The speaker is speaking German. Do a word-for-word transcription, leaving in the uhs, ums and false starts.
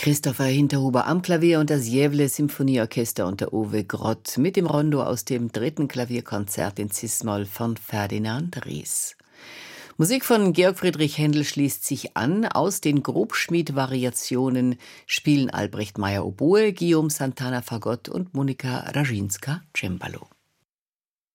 Christopher Hinterhuber am Klavier und das Gävle Symphonieorchester unter Uwe Grott mit dem Rondo aus dem dritten Klavierkonzert in Cis-Moll von Ferdinand Ries. Musik von Georg Friedrich Händel schließt sich an. Aus den Grobschmied-Variationen spielen Albrecht Meyer Oboe, Guillaume Santana Fagott und Monika Raschinska Cembalo.